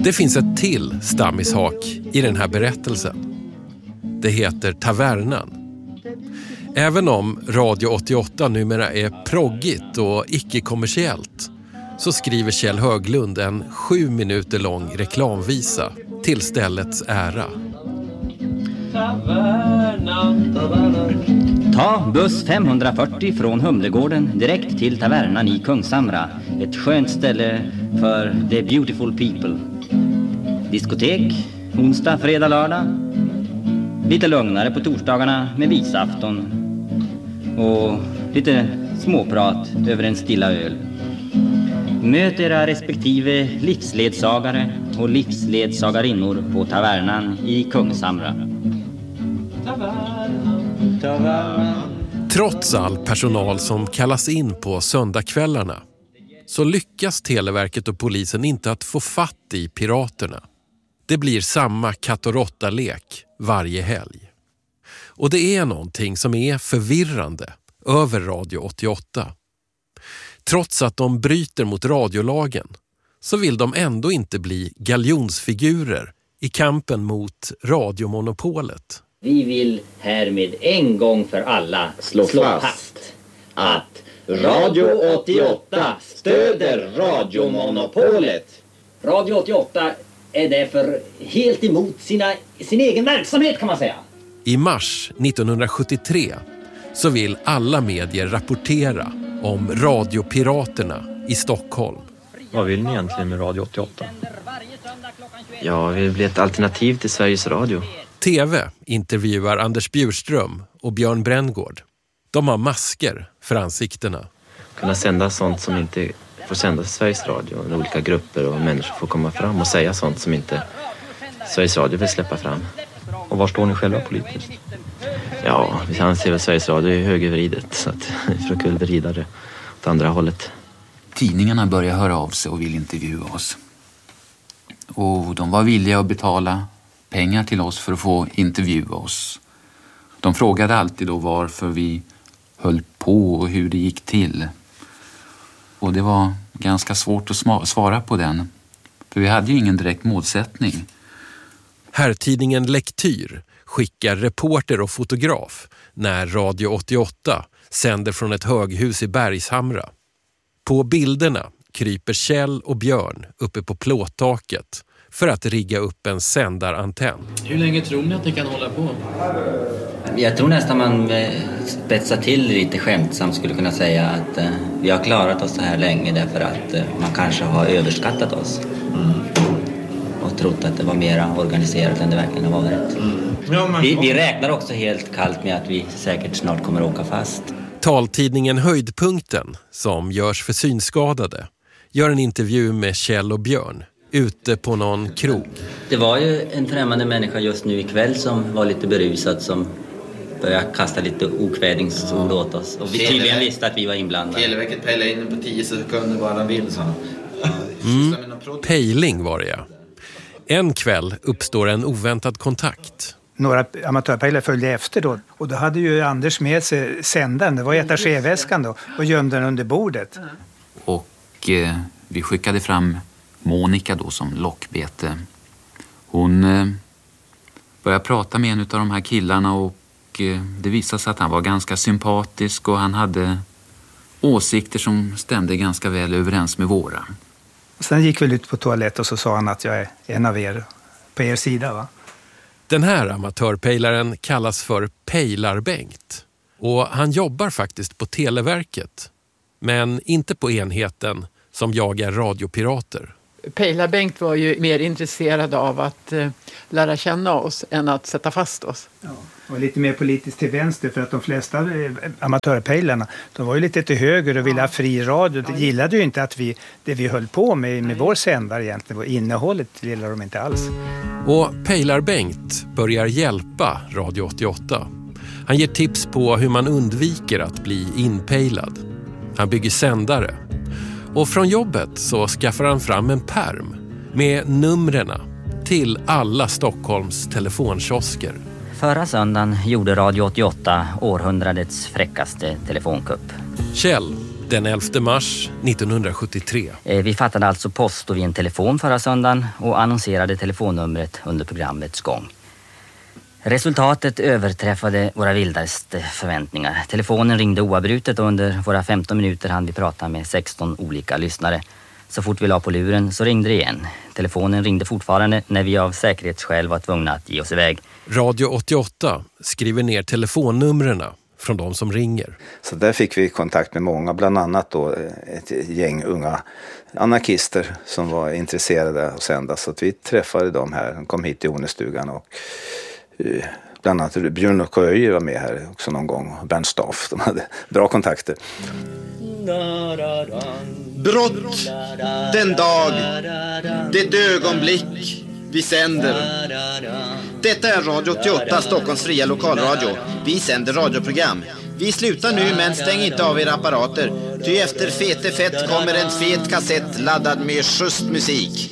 Det finns ett till stammishak i den här berättelsen. Det heter Tavernan. Även om Radio 88 numera är proggigt och icke-kommersiellt så skriver Kjell Höglund en 7 minuter lång reklamvisa till ställets ära. Ta buss 540 från Humlegården direkt till Tavernan i Kungshamra. Ett skönt ställe för the beautiful people. Diskotek, onsdag, fredag, lördag. Lite lugnare på torsdagarna med visafton. Och lite småprat över en stilla öl. Möt era respektive livsledsagare och livsledsagarinnor på Tavernan i Kungshamra. Trots all personal som kallas in på söndagskvällarna så lyckas Televerket och polisen inte att få fatt i piraterna. Det blir samma katt- och råtta-lek varje helg. Och det är någonting som är förvirrande över Radio 88. Trots att de bryter mot radiolagen så vill de ändå inte bli galjonsfigurer i kampen mot radiomonopolet. Vi vill härmed en gång för alla slå fast att Radio 88 stöder radiomonopolet. Radio 88 är därför helt emot sin egen verksamhet, kan man säga. I mars 1973 så vill alla medier rapportera om radiopiraterna i Stockholm. Vad vill ni egentligen med Radio 88? Ja, vi vill bli ett alternativ till Sveriges Radio. TV intervjuar Anders Bjurström och Björn Bränngård. De har masker för ansiktena. Kunna sända sånt som inte får sändas i Sveriges Radio. Olika grupper och människor får komma fram och säga sånt som inte Sveriges Radio vill släppa fram. Och var står ni själva politiskt? Ja, vi anser väl Sveriges Radio är högervridet så att vi försöker vrida det åt andra hållet. Tidningarna börjar höra av sig och vill intervjua oss. Och de var villiga att betala pengar till oss för att få intervjua oss. De frågade alltid då varför vi höll på och hur det gick till. Och det var ganska svårt att svara på den. För vi hade ju ingen direkt målsättning. Herrtidningen Lektyr skickar reporter och fotograf när Radio 88 sänder från ett höghus i Bergshamra. På bilderna kryper Kjell och Björn uppe på plåttaket för att rigga upp en sändarantenn. Hur länge tror ni att ni kan hålla på? Jag tror nästan man spetsar till lite skämtsamt skulle kunna säga att vi har klarat oss så här länge därför att man kanske har överskattat oss. Och trott att det var mer organiserat än det verkligen har varit. Vi räknar också helt kallt med att vi säkert snart kommer att åka fast. Taltidningen Höjdpunkten, som görs för synskadade, gör en intervju med Kjell och Björn ute på någon krog. Det var ju en främmande människa just nu ikväll som var lite berusad som började kasta lite okvädingsord åt oss. Och vi tydligen visste att vi var inblandade. Televerket pejlade in på 10 sekunder vad han vill, sa han. Pejling var det, ja. En kväll uppstår en oväntad kontakt. Några amatörpejlare följde efter då. Och då hade ju Anders med sig sändaren. Det var i attachéväskan då. Och gömde den under bordet. Och vi skickade fram Monica då som lockbete. Hon började prata med en av de här killarna och det visade sig att han var ganska sympatisk och han hade åsikter som stämde ganska väl överens med våra. Och sen gick vi ut på toalett och så sa han att jag är en av er på er sida, va? Den här amatörpejlaren kallas för Pejlarbengt och han jobbar faktiskt på Televerket, men inte på enheten som jagar radiopirater. Pejlarbengt var ju mer intresserad av att lära känna oss än att sätta fast oss. Ja, och lite mer politiskt till vänster för att de flesta amatörpejlarna, de var ju lite till höger och ville ha fri radio. De gillade ju inte att det vi höll på med vår sändare egentligen, innehållet gillade de inte alls. Och Pejlarbengt börjar hjälpa Radio 88. Han ger tips på hur man undviker att bli inpejlad. Han bygger sändare. Och från jobbet så skaffar han fram en pärm med numrena till alla Stockholms telefonkiosker. Förra söndagen gjorde Radio 88 århundradets fräckaste telefonkupp. Kjell Den 11 mars 1973. Vi fattade alltså post vid en telefon förra söndagen och annonserade telefonnumret under programmets gång. Resultatet överträffade våra vildaste förväntningar. Telefonen ringde oavbrutet och under våra 15 minuter hann vi prata med 16 olika lyssnare. Så fort vi la på luren så ringde det igen. Telefonen ringde fortfarande när vi av säkerhetsskäl var tvungna att ge oss iväg. Radio 88 skriver ner telefonnumren från de som ringer. Så där fick vi kontakt med många, bland annat då ett gäng unga anarkister som var intresserade av att sända. Så att vi träffade dem här, de kom hit till Onestugan och bland annat Björn och Köje var med här också någon gång. Bernt Staff, de hade bra kontakter. Brott den dag, det ögonblick vi sänder. Detta är Radio 88, Stockholms fria lokalradio. Vi sänder radioprogram. Vi slutar nu, men stäng inte av era apparater. Ty efter fete fett kommer en fet kassett laddad med just musik.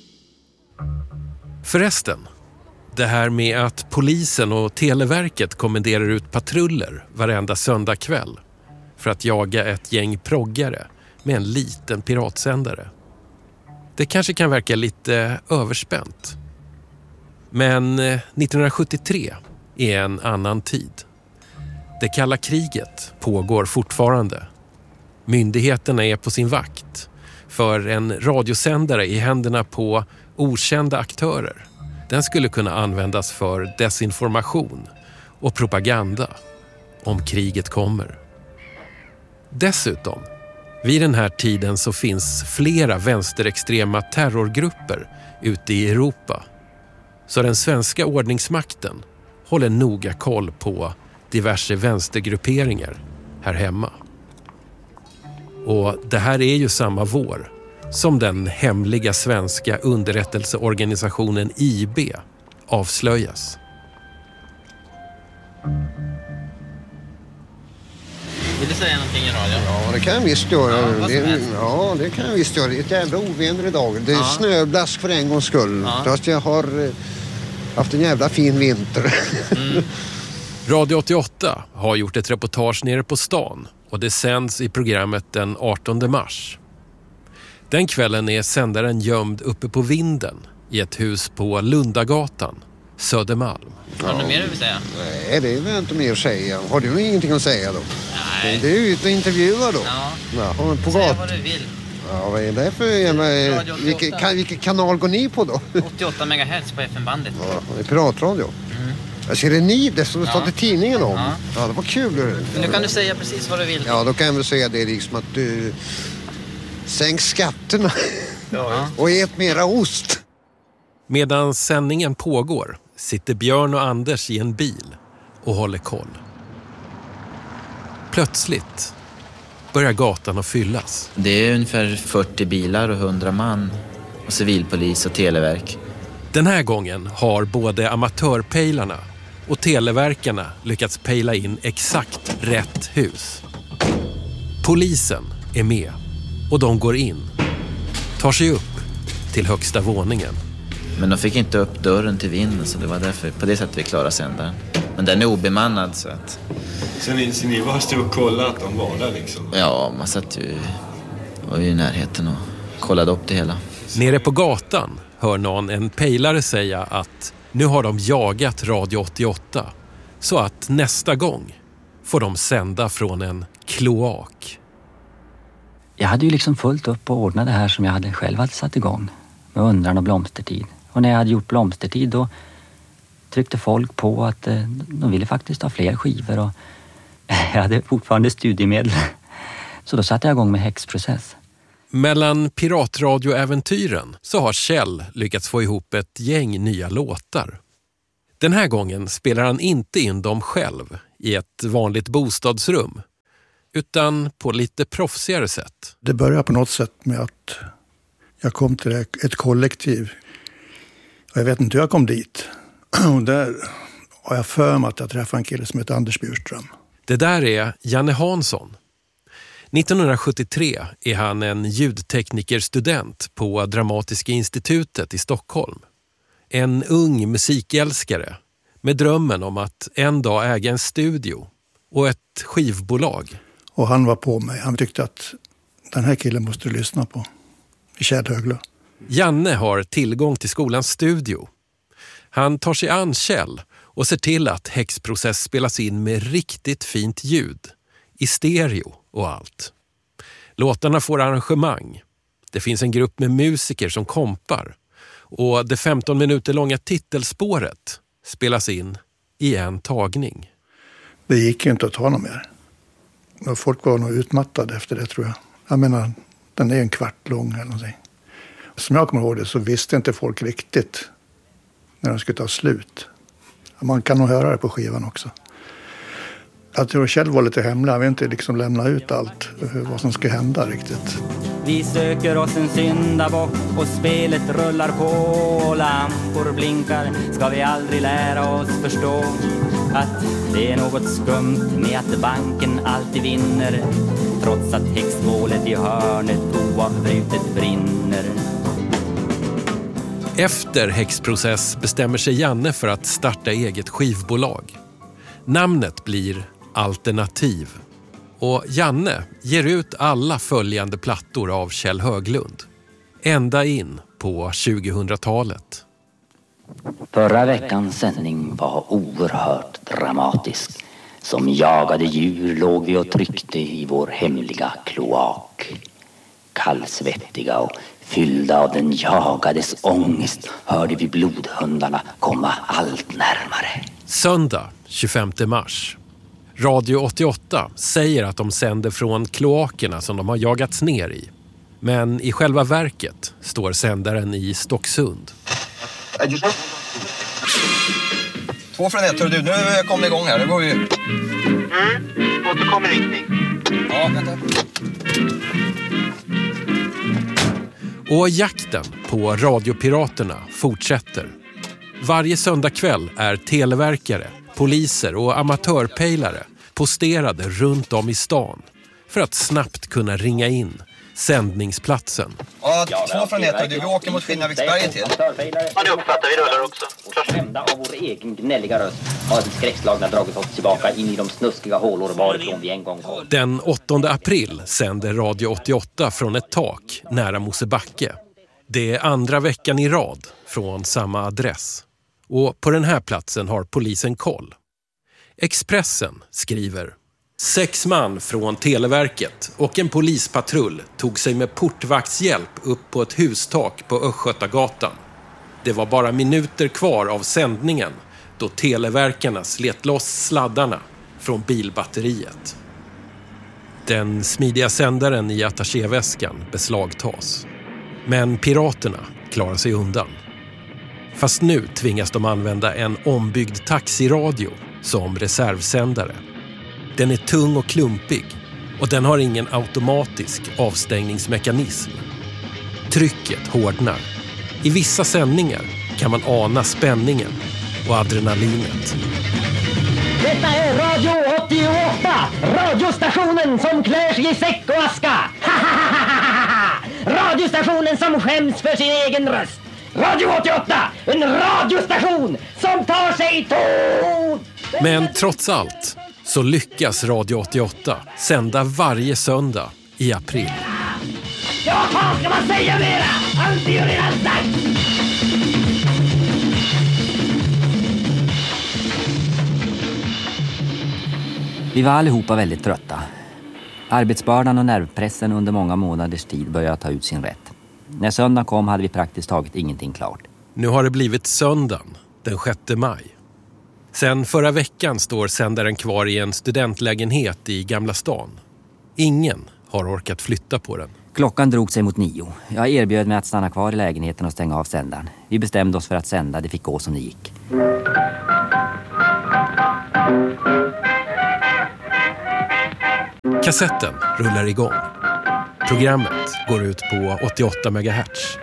Förresten, det här med att polisen och Televerket kommenderar ut patruller varenda söndagkväll för att jaga ett gäng proggare med en liten piratsändare. Det kanske kan verka lite överspänt. Men 1973 är en annan tid. Det kalla kriget pågår fortfarande. Myndigheterna är på sin vakt för en radiosändare i händerna på okända aktörer. Den skulle kunna användas för desinformation och propaganda om kriget kommer. Dessutom, vid den här tiden så finns flera vänsterextrema terrorgrupper ute i Europa. Så den svenska ordningsmakten håller noga koll på diverse vänstergrupperingar här hemma. Och det här är ju samma vår som den hemliga svenska underrättelseorganisationen IB avslöjas. Vill du säga någonting i radio? Ja, det kan jag visst göra. Det kan jag visst göra. Det är ett jävla oväder idag. Det är snöblask för en gångs skull. Fast jag har haft en jävla fin vinter. Radio 88 har gjort ett reportage nere på stan och det sänds i programmet den 18 mars. Den kvällen är sändaren gömd uppe på vinden i ett hus på Lundagatan, Södermalm. Har du något mer du vill säga? Nej, det är väl inte mer att säga. Har du ingenting att säga då? Nej. Det är ut och intervjua då. Ja. På säg vad du vill. Ja, vad är det för vilken kanal går ni på då? 88 MHz på FM-bandet. Ja, det är piratradio. Jag ser det ni, det som stått i tidningen om. Ja, det var kul. Men nu kan du säga precis vad du vill. Ja, då kan jag väl säga det liksom att du sänk skatterna och ät mera ost. Medan sändningen pågår sitter Björn och Anders i en bil och håller koll. Plötsligt börjar gatan att fyllas. Det är ungefär 40 bilar och 100 man och civilpolis och televerk. Den här gången har både amatörpejlarna och televerkarna lyckats pejla in exakt rätt hus. Polisen är med och de går in, tar sig upp till högsta våningen. Men de fick inte upp dörren till vinden så det var därför på det sättet vi klarade sändaren. Men den är obemannad så att... Så ni var stod och kollade att de var där liksom? Ja, man satt ju, var ju i närheten och kollade upp det hela. Nere på gatan hör någon en pejlare säga att nu har de jagat Radio 88 så att nästa gång får de sända från en kloak. Jag hade ju liksom fullt upp och ordnat det här som jag hade själv hade satt igång med undran och blomstertid. Och när jag hade gjort blomstertid då tryckte folk på att de ville faktiskt ha fler skivor och jag hade fortfarande studiemedel. Så då satte jag igång med häxprocess. Mellan piratradioäventyren så har Kjell lyckats få ihop ett gäng nya låtar. Den här gången spelar han inte in dem själv i ett vanligt bostadsrum utan på lite proffsigare sätt. Det börjar på något sätt med att jag kom till ett kollektiv. Och jag vet inte hur jag kom dit. Och där har jag för mig att jag träffade en kille som heter Anders Bjurström. Det där är Janne Hansson. 1973 är han en ljudteknikerstudent på Dramatiska institutet i Stockholm. En ung musikälskare med drömmen om att en dag äga en studio och ett skivbolag. Och han var på mig. Han tyckte att den här killen måste du lyssna på. Kjell Höglund. Janne har tillgång till skolans studio. Han tar sig an Kjell och ser till att Häxprocess spelas in med riktigt fint ljud. I stereo och allt. Låtarna får arrangemang. Det finns en grupp med musiker som kompar. Och det 15 minuter långa titelspåret spelas in i en tagning. Det gick ju inte att ta något mer. Och folk var nog utmattade efter det, tror jag. Jag menar, den är en kvart lång eller någonting. Som jag kommer ihåg det så visste inte folk riktigt när den skulle ta slut. Man kan nog höra det på skivan också. Jag tror Kjell var lite hemlig. Han vill inte liksom lämna ut allt vad som ska hända riktigt. Vi söker oss en syndabock och spelet rullar på och lampor blinkar. Ska vi aldrig lära oss förstå att det är något skumt med att banken alltid vinner, trots att häxmålet i hörnet oavbrutet brinner. Efter Häxprocess bestämmer sig Janne för att starta eget skivbolag. Namnet blir Alternativ. Och Janne ger ut alla följande plattor av Kjell Höglund. Ända in på 2000-talet. Förra veckans sändning var oerhört dramatisk. Som jagade djur låg vi och tryckte i vår hemliga kloak. Kallsvettiga och fyllda av den jagades ångest hörde vi blodhundarna komma allt närmare. Söndag 25 mars. Radio 88 säger att de sänder från kloakerna som de har jagats ner i. Men i själva verket står sändaren i Stocksund. 2 från 1, du. Nu kommer igång här. Det går ju. Återkommer riktning. Ja, vänta. Och jakten på radiopiraterna fortsätter. Varje söndagkväll är televerkare, poliser och amatörpejlare posterade runt om i stan för att snabbt kunna ringa in sändningsplatsen. Ja, 2 från 1, du. Vi åker mot Skinnarviksberget till. Ja, det uppfattar vi rullar också. Skrämda av vår egen gnälliga röst har skräckslagna dragit oss tillbaka in i de snuskiga hålor varifrån vi en gång kom. Den 8 april sänder Radio 88 från ett tak nära Mosebacke. Det är andra veckan i rad från samma adress. Och på den här platsen har polisen koll. Expressen skriver: 6 man från Televerket och en polispatrull tog sig med portvaktshjälp upp på ett hustak på Östgötagatan. Det var bara minuter kvar av sändningen då televerkarna slet loss sladdarna från bilbatteriet. Den smidiga sändaren i attachéväskan beslagtas. Men piraterna klarar sig undan. Fast nu tvingas de använda en ombyggd taxiradio som reservsändare. Den är tung och klumpig och den har ingen automatisk avstängningsmekanism. Trycket hårdnar. I vissa sändningar kan man ana spänningen och adrenalinet. Detta är Radio 88, radiostationen som klär sig i säck och aska. Radiostationen som skäms för sin egen röst. Radio 88, en radiostation som tar sig ton. Men trots allt så lyckas Radio 88 sända varje söndag i april. Ja, vad ska man säga mera? Allt är ju redan sagt. Vi var allihopa väldigt trötta. Arbetsbördan och nervpressen under många månaders tid började ta ut sin rätt. När söndagen kom hade vi praktiskt taget ingenting klart. Nu har det blivit söndagen, den 6 maj. Sen förra veckan står sändaren kvar i en studentlägenhet i Gamla stan. Ingen har orkat flytta på den. Klockan drog sig mot 9. Jag erbjöd mig att stanna kvar i lägenheten och stänga av sändaren. Vi bestämde oss för att sända, det fick gå som det gick. Kassetten rullar igång. Programmet går ut på 88 MHz.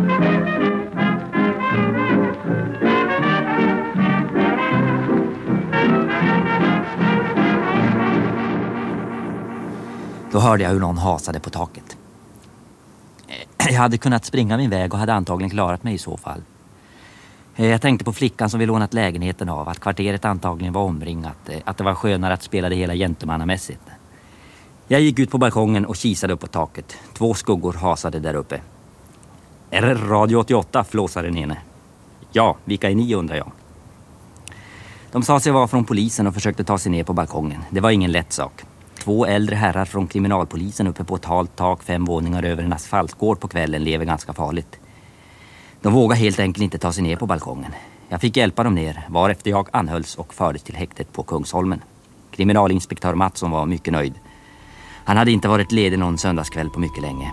Då hörde jag hur någon hasade på taket. Jag hade kunnat springa min väg och hade antagligen klarat mig i så fall. Jag tänkte på flickan som vi lånat lägenheten av, att kvarteret antagligen var omringat, att det var skönare att spela det hela gentlemannamässigt. Jag gick ut på balkongen och kisade upp på taket. 2 skuggor hasade där uppe. Är det Radio 88, flåsade den ene. Ja, vilka är ni, undrar jag. De sa sig vara från polisen och försökte ta sig ner på balkongen. Det var ingen lätt sak. 2 äldre herrar från kriminalpolisen uppe på ett halt tak 5 våningar över en asfaltgård på kvällen lever ganska farligt. De vågade helt enkelt inte ta sig ner på balkongen. Jag fick hjälpa dem ner, varefter jag anhölls och fördes till häktet på Kungsholmen. Kriminalinspektör Mattsson var mycket nöjd. Han hade inte varit ledig någon söndagskväll på mycket länge.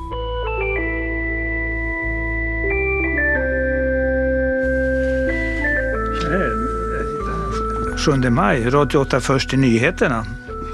Den 7 maj, Radio 8 först i nyheterna.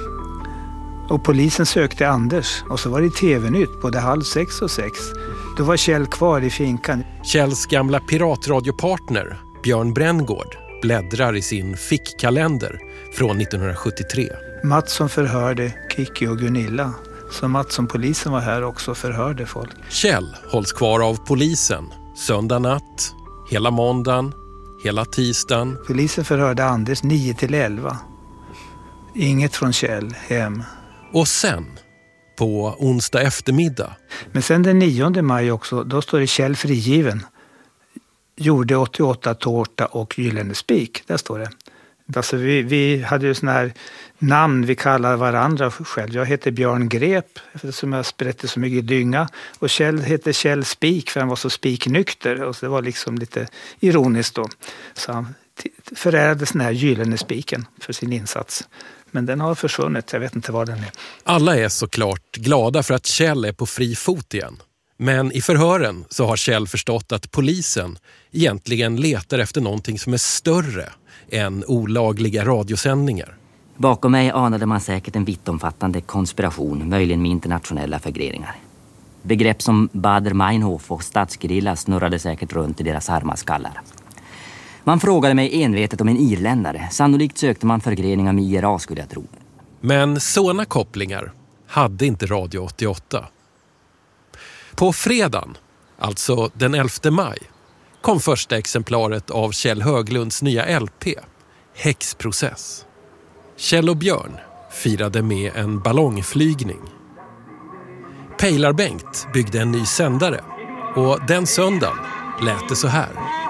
Och polisen sökte Anders och så var det TV-nytt både 5:30 och 6. Då var Kjell kvar i finkan. Kjells gamla piratradiopartner Björn Bränngaard bläddrar i sin fickkalender från 1973. Mattsson förhörde Kiki och Gunilla. Så Mattsson, polisen, var här också och förhörde folk. Kjell hålls kvar av polisen söndag natt, hela måndagen, hela tisdagen. Polisen förhörde Anders 9-11. Inget från Kjell hem. Och sen, på onsdag eftermiddag. Men sen den 9 maj också, då står det Kjell frigiven. Gjorde 88 tårta och gyllene spik, där står det. Alltså vi hade ju såna här namn vi kallar varandra själv. Jag heter Björn Grep, som jag sprätte så mycket dynga. Och Kjell heter Kjell Spik för han var så spiknykter. Och så det var liksom lite ironiskt då. Så han förärade såna här gyllene spiken för sin insats. Men den har försvunnit, jag vet inte var den är. Alla är såklart glada för att Kjell är på fri fot igen. Men i förhören så har Kjell förstått att polisen egentligen letar efter någonting som är större än olagliga radiosändningar. Bakom mig anade man säkert en vittomfattande konspiration, möjligen med internationella förgreningar. Begrepp som Baader-Meinhof och statsgerilla snurrade säkert runt i deras arma skallar. Man frågade mig envetet om en irländare. Sannolikt sökte man förgreningar med IRA, skulle jag tro. Men såna kopplingar hade inte Radio 88. På fredagen, alltså den 11 maj, kom första exemplaret av Kjell Höglunds nya LP, Häxprocess. Kjell och Björn firade med en ballongflygning. Pejlar Bengt byggde en ny sändare och den söndagen lät det så här.